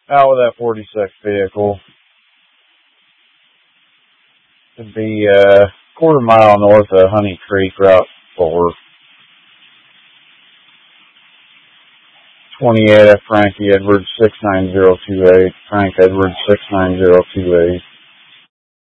out with that 46 vehicle. It'd be quarter mile north of Honey Creek, Route 4. 28 at Frankie Edwards 69028. Frank Edwards 69028.